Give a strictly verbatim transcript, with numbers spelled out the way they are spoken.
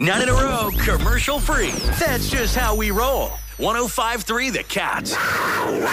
Nine in a row, commercial free. That's just how we roll. one oh five point three The Cat.